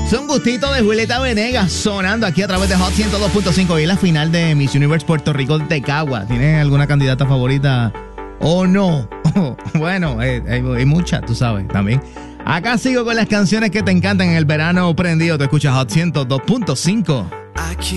Son gustitos de Julieta Venegas sonando aquí a través de Hot 102.5 y la final de Miss Universe Puerto Rico de Cagua. ¿Tienes alguna candidata favorita o no? Bueno, hay muchas, tú sabes, también. Acá sigo con las canciones que te encantan en el verano prendido. Te escuchas Hot 102.5.